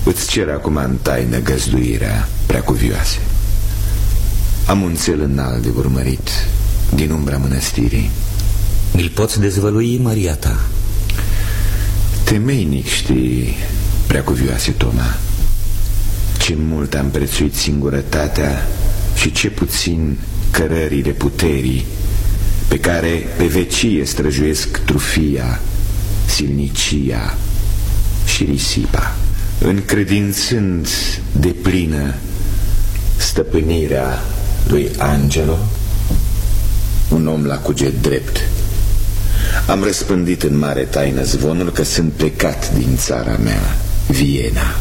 Îți cer acum în taină găzduirea, preacuvioase. Am un cel înalt de urmărit din umbra mănăstirii. Mi-l poți dezvălui, măria ta? Temeinic știi, preacuvioase Toma, ce mult am prețuit singurătatea și ce puțin cărările puterii pe care pe vecie străjuiesc trufia, silnicia și risipa, încredințând deplină stăpânirea lui Angelo, un om la cuget drept. Am răspândit în mare taină zvonul că sunt plecat din țara mea, Viena.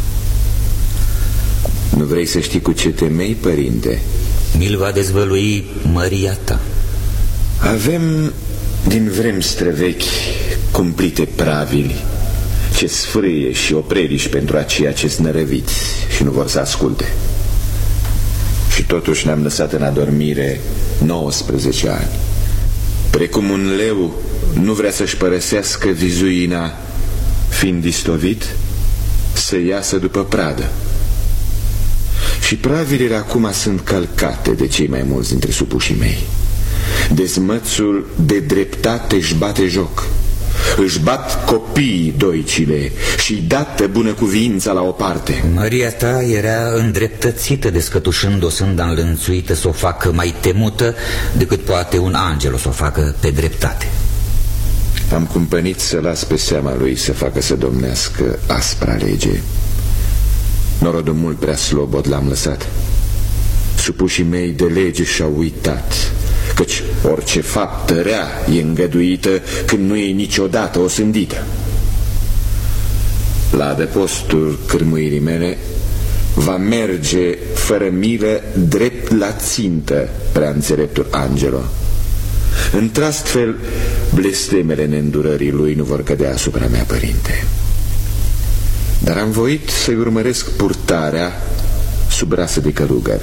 Nu vrei să știi cu ce temei, părinte? Mi-l va dezvălui măria ta. Avem din vremi străvechi cumplite pravili ce sfârâie și opreliși pentru aceia ce snărăviți și nu vor să asculte. Și totuși ne-am lăsat în adormire 19 ani. Precum un leu nu vrea să-și părăsească vizuina, fiind istovit, să iasă după pradă. Și pravilele acum sunt călcate de cei mai mulți dintre supușii mei. Dezmățul de dreptate își bate joc. Își bat copiii doicile și dată bunăcuvința la o parte. Măria ta era îndreptățită, descătușând o sânda înlănțuită să o facă mai temută decât poate un angel o să o facă pe dreptate. Am cumpănit să las pe seama lui să facă să domnească aspra lege. Norodul mult prea slobod l-am lăsat. Supușii mei de lege și-au uitat, căci orice faptă rea e îngăduită când nu e niciodată osândită. La adăpostul cârmuirii mele va merge fără milă drept la țintă prea înțeleptul Angelo. Într-astfel, blestemele neîndurării lui nu vor cădea asupra mea, părinte. Dar am voit să-i urmăresc purtarea sub rasă de călugăr,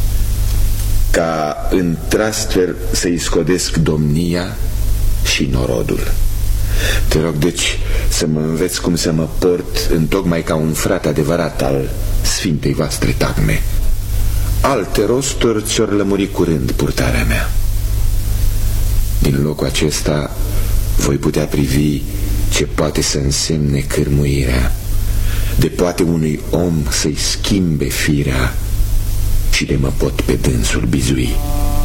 ca într-astfel să-i scodesc domnia și norodul. Te rog deci să mă înveți cum să mă port întocmai ca un frate adevărat al sfintei voastre tagme. Alte rosturi ți-or lămuri curând purtarea mea. Din locul acesta voi putea privi ce poate să însemne cârmuirea, de poate unui om să-i schimbe firea și de mă pot pe dânsul bizui.